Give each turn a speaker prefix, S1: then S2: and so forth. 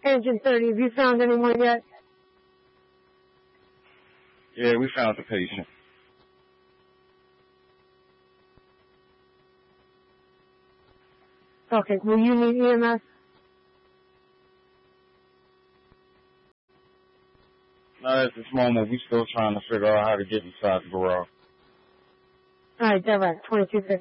S1: Engine 30, have you found anyone yet?
S2: Yeah, we found the patient.
S1: Okay, will you need EMS?
S2: Not at this moment. We're still trying to figure out how to get inside the garage.
S1: All right, direct, 2250.